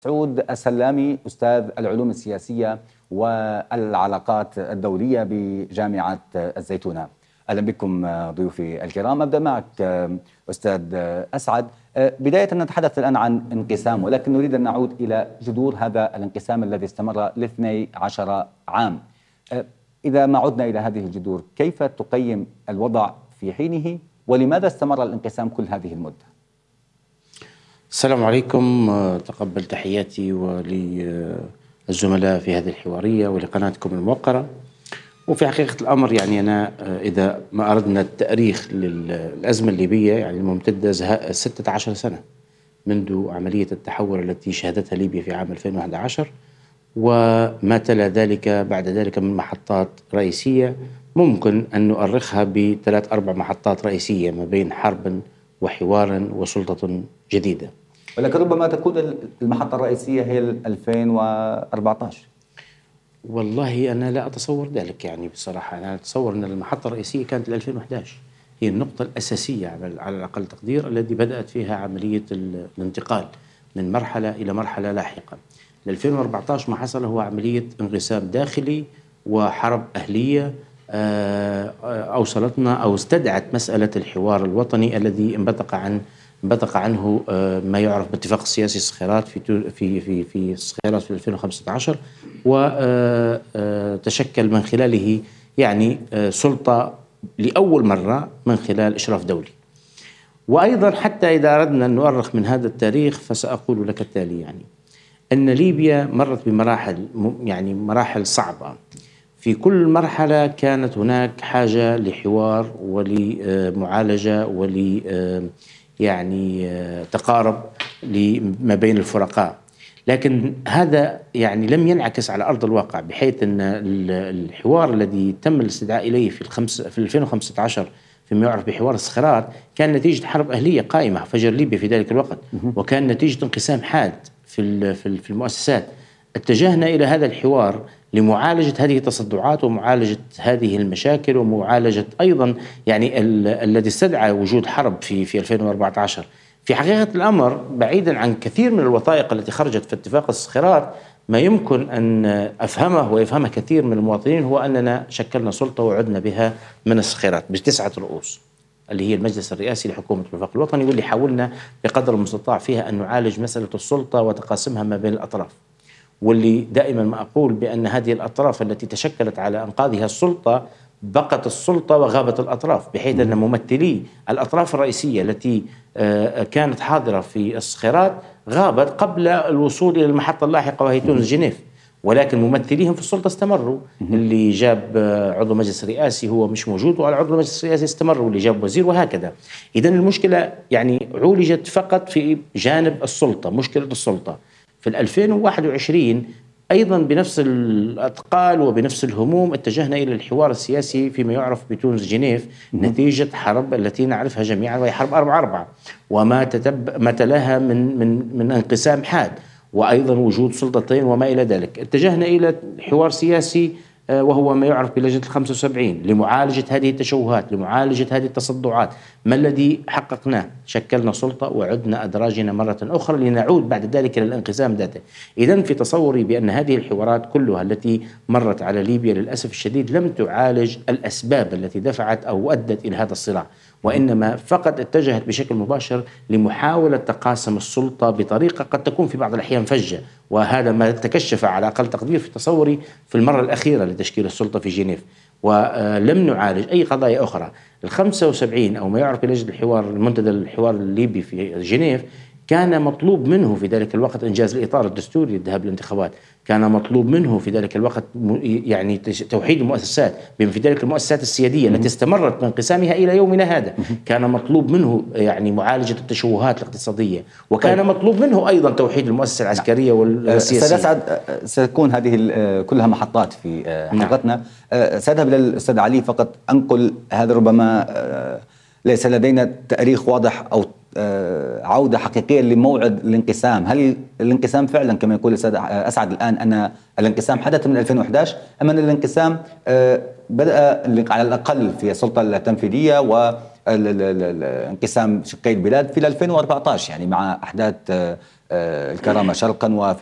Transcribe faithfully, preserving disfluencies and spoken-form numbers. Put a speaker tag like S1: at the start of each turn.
S1: سعود السلامي، أستاذ العلوم السياسية والعلاقات الدولية بجامعة الزيتونة. أهلا بكم ضيوفي الكرام. أبدأ معك أستاذ أسعد. بداية نتحدث الآن عن انقسام، ولكن نريد أن نعود إلى جذور هذا الانقسام الذي استمر لاثني عشر عام. إذا ما عدنا إلى هذه الجذور، كيف تقيم الوضع في حينه، ولماذا استمر الانقسام كل هذه المدة؟
S2: السلام عليكم، تقبل تحياتي وللزملاء في هذه الحوارية ولقناتكم الموقرة. وفي حقيقة الأمر يعني أنا إذا ما أردنا التاريخ للأزمة الليبية يعني الممتدة ستة عشر سنة منذ عملية التحول التي شهدتها ليبيا في عام ألفين وأحد عشر، وما تلا ذلك بعد ذلك من محطات رئيسية ممكن أن نؤرخها بثلاث أربع محطات رئيسية ما بين حرب وحوار وسلطة جديدة.
S1: ولكن ربما تكون المحطة الرئيسية هي ألفين وأربعة عشر.
S2: والله أنا لا أتصور ذلك، يعني بصراحة أنا أتصور أن المحطة الرئيسية كانت ألفين وأحد عشر، هي النقطة الأساسية على الأقل تقدير الذي بدأت فيها عملية الانتقال من مرحلة إلى مرحلة لاحقة. ألفين وأربعة عشر ما حصل هو عملية انقسام داخلي وحرب أهلية أوصلتنا أو استدعت مسألة الحوار الوطني الذي انبثق عن انبثق عنه ما يعرف باتفاق السياسي الصخيرات في في في في الصخيرات في ألفين وخمسة عشر، وتشكل من خلاله يعني سلطة لأول مرة من خلال إشراف دولي. وأيضا حتى إذا أردنا أن نؤرخ من هذا التاريخ فسأقول لك التالي، يعني أن ليبيا مرت بمراحل يعني مراحل صعبة. في كل مرحلة كانت هناك حاجة لحوار ولمعالجة ول يعني تقارب ما بين الفرقاء، لكن هذا يعني لم ينعكس على أرض الواقع، بحيث أن الحوار الذي تم الاستدعاء إليه في الخمس في ألفين وخمسة عشر فيما يعرف بحوار الصخيرات كان نتيجة حرب أهلية قائمة فجر ليبيا في ذلك الوقت، وكان نتيجة انقسام حاد في في المؤسسات. اتجهنا إلى هذا الحوار لمعالجة هذه التصدعات ومعالجة هذه المشاكل ومعالجة أيضا يعني الذي استدعى وجود حرب في في ألفين وأربعة عشر. في حقيقة الأمر بعيدا عن كثير من الوثائق التي خرجت في اتفاق الصخيرات، ما يمكن أن أفهمه ويفهمه كثير من المواطنين هو أننا شكلنا سلطة وعدنا بها من الصخيرات بتسعة رؤوس اللي هي المجلس الرئاسي لحكومة الوفاق الوطني، واللي حاولنا بقدر المستطاع فيها أن نعالج مسألة السلطة وتقاسمها ما بين الأطراف، واللي دائما ما أقول بأن هذه الأطراف التي تشكلت على أنقاضها السلطة بقت السلطة وغابت الأطراف، بحيث أن ممثلي الأطراف الرئيسية التي كانت حاضرة في الصخيرات غابت قبل الوصول إلى المحطة اللاحقة وهي تونس جنيف، ولكن ممثليهم في السلطة استمروا. اللي جاب عضو مجلس رئاسي هو مش موجود، والعضو مجلس رئاسي استمر، واللي جاب وزير، وهكذا. إذن المشكلة يعني عولجت فقط في جانب السلطة، مشكلة السلطة. في ألفين وواحد وعشرين أيضا بنفس الأثقال وبنفس الهموم اتجهنا إلى الحوار السياسي فيما يعرف بتونس جنيف نتيجة حرب التي نعرفها جميعا وهي حرب أربعة أربعة، وما تتب ما تلاها من من من انقسام حاد، وأيضا وجود سلطتين وما إلى ذلك. اتجهنا إلى حوار سياسي وهو ما يعرف بلجنة الخمسة وسبعين لمعالجة هذه التشوهات، لمعالجة هذه التصدعات. ما الذي حققناه؟ شكلنا سلطة وعدنا أدراجنا مرة أخرى لنعود بعد ذلك إلى الانقسام ذاته. إذن في تصوري بأن هذه الحوارات كلها التي مرت على ليبيا للأسف الشديد لم تعالج الأسباب التي دفعت أو أدت إلى هذا الصراع، وإنما فقط اتجهت بشكل مباشر لمحاولة تقاسم السلطة بطريقة قد تكون في بعض الأحيان فجة، وهذا ما تكشف على أقل تقدير في تصوري في المرة الأخيرة لتشكيل السلطة في جنيف، ولم نعالج أي قضايا أخرى. الخمسة وسبعين أو ما يعرف بلجنة الحوار المنتدى الحوار الليبي في جنيف كان مطلوب منه في ذلك الوقت إنجاز الإطار الدستوري للذهاب للانتخابات، كان مطلوب منه في ذلك الوقت يعني توحيد المؤسسات بما في ذلك المؤسسات السيادية التي استمرت بانقسامها إلى يومنا هذا، كان مطلوب منه يعني معالجة التشوهات الاقتصادية، وكان طيب. مطلوب منه أيضا توحيد المؤسسة العسكرية والسياسية.
S1: أستاذ أسعد، ستكون هذه كلها محطات في حلقتنا. سأذهب للأستاذ علي فقط أنقل هذا، ربما ليس لدينا تاريخ واضح أو عودة حقيقية لموعد الانقسام. هل الانقسام فعلا كما يقول الأستاذ أسعد الآن أن الانقسام حدث من ألفين وأحد عشر، أم أن الانقسام بدأ على الأقل في السلطة التنفيذية والانقسام شقي البلاد في ألفين وأربعة عشر، يعني مع أحداث الكرامة شرقا وفي